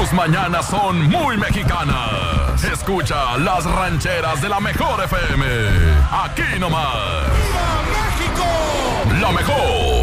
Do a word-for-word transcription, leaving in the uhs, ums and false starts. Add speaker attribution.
Speaker 1: Tus mañanas son muy mexicanas. Escucha las rancheras de la mejor F M. Aquí nomás. ¡Viva México! La mejor.